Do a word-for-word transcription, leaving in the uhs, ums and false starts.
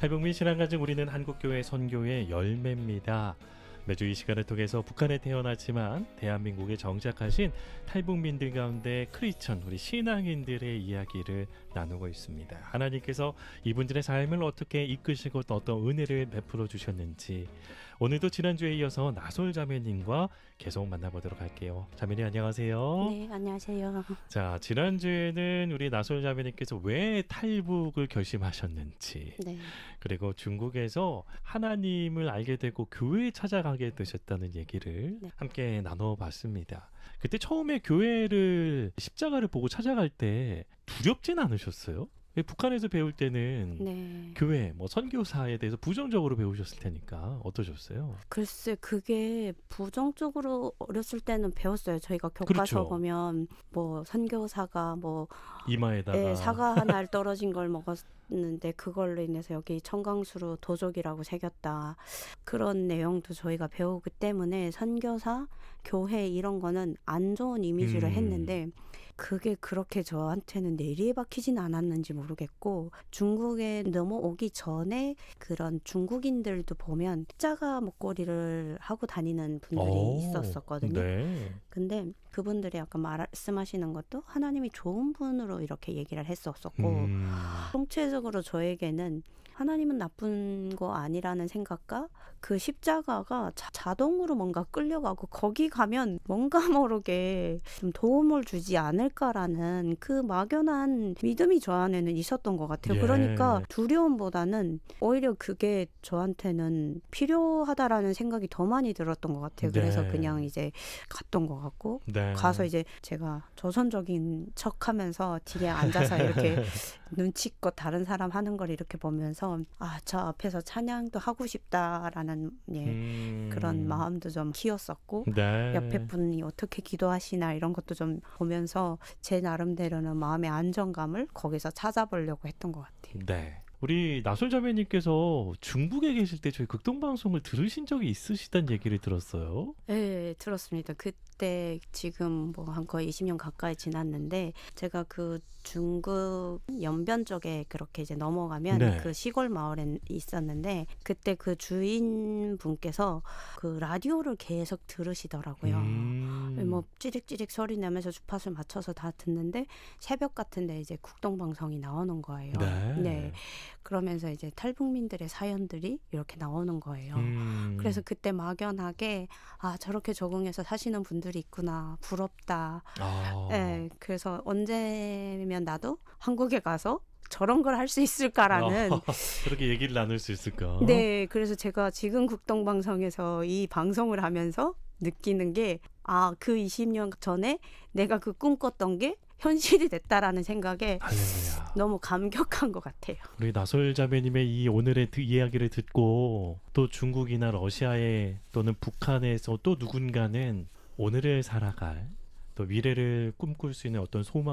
탈북민 신앙가정 우리는 한국교회 선교의 열매입니다. 매주 이 시간을 통해서 북한에 태어났지만 대한민국에 정착하신 탈북민들 가운데 크리스천 우리 신앙인들의 이야기를 나누고 있습니다. 하나님께서 이분들의 삶을 어떻게 이끄시고 또 어떤 은혜를 베풀어 주셨는지 오늘도 지난주에 이어서 나솔 자매님과 계속 만나보도록 할게요. 자매님 안녕하세요. 네, 안녕하세요. 자, 지난주에는 우리 나솔 자매님께서 왜 탈북을 결심하셨는지, 네. 그리고 중국에서 하나님을 알게 되고 교회에 찾아가게 되셨다는 얘기를 네. 함께 나눠봤습니다. 그때 처음에 교회를 십자가를 보고 찾아갈 때 두렵진 않으셨어요? 북한에서 배울 때는 네. 교회, 뭐 선교사에 대해서 부정적으로 배우셨을 테니까 어떠셨어요? 글쎄, 그게 부정적으로 어렸을 때는 배웠어요. 저희가 교과서 그렇죠. 보면 뭐 선교사가 뭐 이마에다가 예, 사과 한 알 떨어진 걸 먹었는데 그걸로 인해서 여기 청강수로 도적이라고 새겼다. 그런 내용도 저희가 배우기 때문에 선교사, 교회 이런 거는 안 좋은 이미지를 음. 했는데 그게 그렇게 저한테는 내리에 박히진 않았는지 모르겠고 중국에 넘어오기 전에 그런 중국인들도 보면 십자가 목걸이를 하고 다니는 분들이 오, 있었었거든요. 네. 근데 그분들이 아까 말씀하시는 것도 하나님이 좋은 분으로 이렇게 얘기를 했었었고 음. 총체적으로 저에게는 하나님은 나쁜 거 아니라는 생각과 그 십자가가 자, 자동으로 뭔가 끌려가고 거기 가면 뭔가 모르게 좀 도움을 주지 않을까라는 그 막연한 믿음이 저 안에는 있었던 것 같아요. 예. 그러니까 두려움보다는 오히려 그게 저한테는 필요하다라는 생각이 더 많이 들었던 것 같아요. 그래서 네. 그냥 이제 갔던 것 같고 네. 가서 이제 제가 조선적인 척하면서 뒤에 앉아서 이렇게 눈치껏 다른 사람 하는 걸 이렇게 보면서 아, 저 앞에서 찬양도 하고 싶다라는 예, 음. 그런 마음도 좀 키웠었고 네. 옆에 분이 어떻게 기도하시나 이런 것도 좀 보면서 제 나름대로는 마음의 안정감을 거기서 찾아보려고 했던 것 같아요. 네. 우리 나솔 자매님께서 중국에 계실 때 저희 극동방송을 들으신 적이 있으시다는 얘기를 들었어요. 네, 들었습니다. 그때 지금 뭐 한 거의 이십 년 가까이 지났는데 제가 그 중국 연변 쪽에 그렇게 이제 넘어가면 네. 그 시골 마을에 있었는데 그때 그 주인분께서 그 라디오를 계속 들으시더라고요. 음. 뭐 찌릭찌릭 소리 내면서 주파수 맞춰서 다 듣는데 새벽 같은데 이제 국동방송이 나오는 거예요. 네. 네. 그러면서 이제 탈북민들의 사연들이 이렇게 나오는 거예요. 음. 그래서 그때 막연하게 아 저렇게 적응해서 사시는 분들이 있구나 부럽다. 아. 네, 그래서 언제면 나도 한국에 가서 저런 걸 할 수 있을까라는 아, 그렇게 얘기를 나눌 수 있을까? 네, 그래서 제가 지금 국동방송에서 이 방송을 하면서 느끼는 게 아, 그 이십 년 전에 내가 그 꿈꿨던 게 현실이 됐다라는 생각에 할렐루야. 너무 감격한 것 같아요. 우리 나솔 자매님의 이 오늘의 드- 이야기를 듣고 또 중국이나 러시아에 또는 북한에서 또 누군가는 오늘을 살아갈 또 미래를 꿈꿀 수 있는 어떤 소망